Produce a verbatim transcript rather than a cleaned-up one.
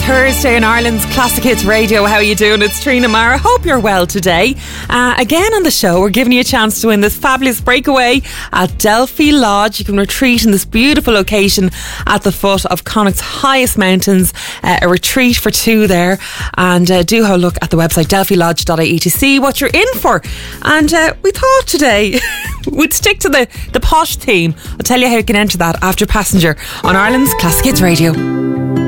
Thursday in Ireland's Classic Hits Radio. How are you doing? It's Trina Mara. Hope you're well today. Uh, again on the show, we're giving you a chance to win this fabulous breakaway at Delphi Lodge. You can retreat in this beautiful location at the foot of Connacht's highest mountains. Uh, a retreat for two there. And uh, do have a look at the website delphi lodge dot I E to see what you're in for. And uh, we thought today we'd stick to the, the posh theme. I'll tell you how you can enter that after Passenger on Ireland's Classic Hits Radio.